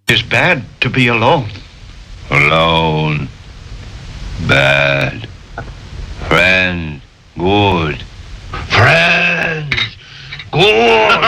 It's bad to be alone. Alone. Bad. Friend. Good. Friends. Good.